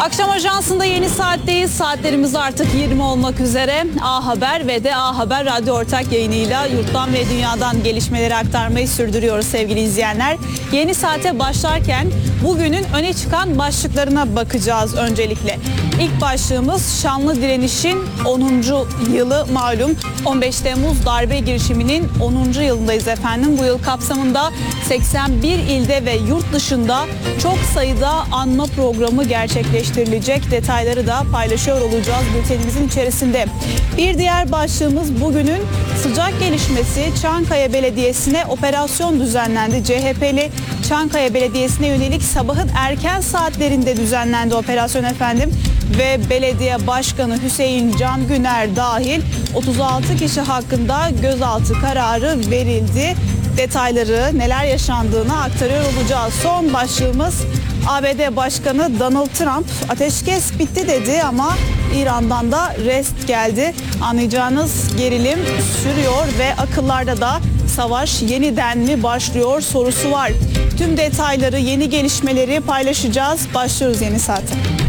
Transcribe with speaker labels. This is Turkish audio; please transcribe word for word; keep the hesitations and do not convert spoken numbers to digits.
Speaker 1: Akşam Ajansı'nda yeni saatteyiz. Saatlerimiz artık yirmi olmak üzere. A Haber ve de A Haber radyo ortak yayınıyla yurttan ve dünyadan gelişmeleri aktarmayı sürdürüyoruz sevgili izleyenler. Yeni saate başlarken bugünün öne çıkan başlıklarına bakacağız öncelikle. İlk başlığımız şanlı direnişin onuncu yılı malum. on beş Temmuz darbe girişiminin onuncu yılındayız efendim. Bu yıl kapsamında seksen bir ilde ve yurt dışında çok sayıda anma programı gerçekleştirilecek. Detayları da paylaşıyor olacağız bültenimizin içerisinde. Bir diğer başlığımız bugünün sıcak gelişmesi. Çankaya Belediyesi'ne operasyon düzenlendi. C H P'li Çankaya Belediyesi'ne yönelik sabahın erken saatlerinde düzenlendi operasyon efendim. Ve belediye başkanı Hüseyin Can Güner dahil otuz altı kişi hakkında gözaltı kararı verildi. Detayları neler yaşandığını aktarıyor olacağız. Son başlığımız A B D Başkanı Donald Trump ateşkes bitti dedi ama İran'dan da rest geldi. Anlayacağınız gerilim sürüyor ve akıllarda da savaş yeniden mi başlıyor sorusu var. Tüm detayları, yeni gelişmeleri paylaşacağız. Başlıyoruz yeni saate.